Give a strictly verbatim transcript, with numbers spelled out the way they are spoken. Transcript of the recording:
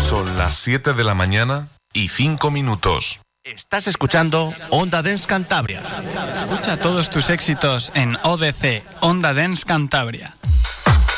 Son las siete de la mañana y cinco minutos. Estás escuchando Onda Dance Cantabria. Escucha todos tus éxitos en O D C, Onda Dance Cantabria.